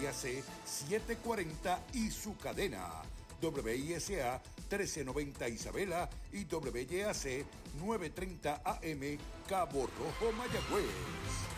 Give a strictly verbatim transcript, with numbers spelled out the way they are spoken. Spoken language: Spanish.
I A C setecientos cuarenta y su cadena. W I S A trece noventa Isabela y W Y A C novecientos treinta A M Cabo Rojo, Mayagüez.